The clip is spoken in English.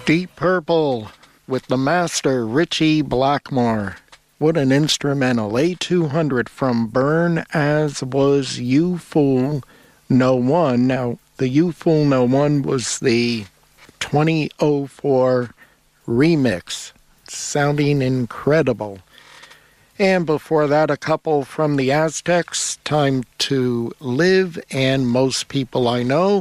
Deep Purple with the master Richie Blackmore. What an instrumental. A200 from Burn As Was You Fool No One. Now, the You Fool No One was the 2004 remix. Sounding incredible. And before that, a couple from the Aztecs, Time to Live and Most People I Know.